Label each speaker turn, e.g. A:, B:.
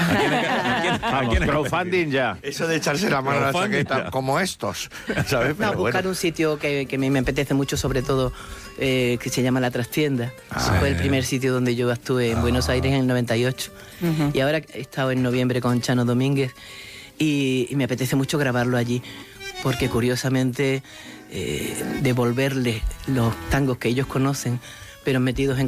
A: Vamos, crowdfunding ya.
B: Eso de echarse la mano a la chaqueta, como estos, ¿sabes?
C: No,
B: Pero
C: buscar
B: bueno.
C: un sitio que me apetece mucho, sobre todo, que se llama La Trastienda. Fue el primer sitio donde yo actué en Buenos Aires en el 98. Y ahora he estado en noviembre con Chano Domínguez y me apetece mucho grabarlo allí, porque curiosamente devolverle los tangos que ellos conocen, pero metidos en